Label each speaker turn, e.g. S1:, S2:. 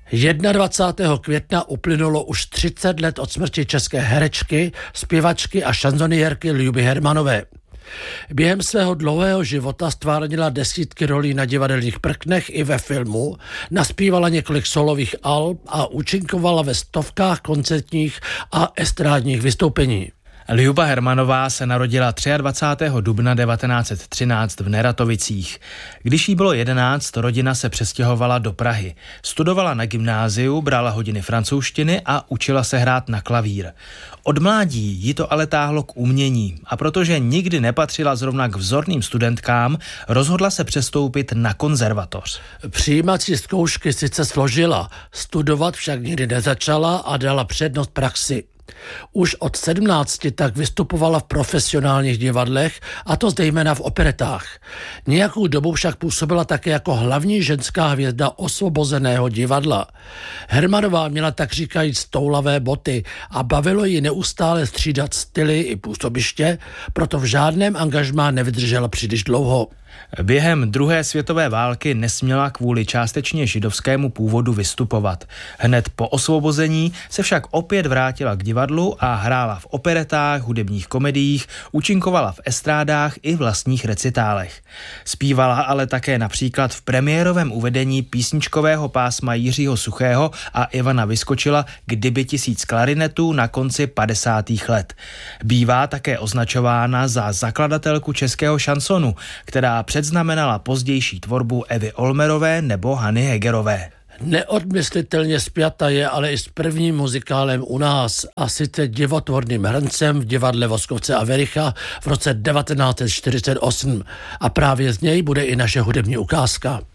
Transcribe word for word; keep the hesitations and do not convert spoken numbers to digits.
S1: dvacátého prvního května uplynulo už třicet let od smrti české herečky, zpěvačky a šanzoniérky Ljuby Hermanové. Během svého dlouhého života stvárnila desítky rolí na divadelních prknech i ve filmu, naspívala několik solových alb a účinkovala ve stovkách koncertních a estrádních vystoupení.
S2: Ljuba Hermanová se narodila dvacátého třetího dubna devatenáct set třináct v Neratovicích. Když jí bylo jedenáct, rodina se přestěhovala do Prahy. Studovala na gymnáziu, brala hodiny francouzštiny a učila se hrát na klavír. Od mládí jí to ale táhlo k umění a protože nikdy nepatřila zrovna k vzorným studentkám, rozhodla se přestoupit na konzervatoř.
S1: Přijímací zkoušky sice složila, studovat však nikdy nezačala a dala přednost praxi. Už od sedmnácti tak vystupovala v profesionálních divadlech, a to zejména v operetách. Nějakou dobu však působila také jako hlavní ženská hvězda Osvobozeného divadla. Hermanová měla tak říkajíc toulavé boty a bavilo ji neustále střídat styly i působiště, proto v žádném angažmá nevydržela příliš dlouho.
S2: Během druhé světové války nesměla kvůli částečně židovskému původu vystupovat. Hned po osvobození se však opět vrátila k divadlu a hrála v operetách, hudebních komediích, účinkovala v estrádách i vlastních recitálech. Zpívala ale také například v premiérovém uvedení písničkového pásma Jiřího Suchého a Ivana Vyskočila Kdyby tisíc klarinetů na konci padesátých let. Bývá také označována za zakladatelku českého šansonu, která předznamenala pozdější tvorbu Evy Olmerové nebo Hany Hegerové.
S1: Neodmyslitelně spjata je ale i s prvním muzikálem u nás, a sice Divotvorným hrncem v divadle Voskovce a Vericha v roce devatenáct set čtyřicet osm. A právě z něj bude i naše hudební ukázka.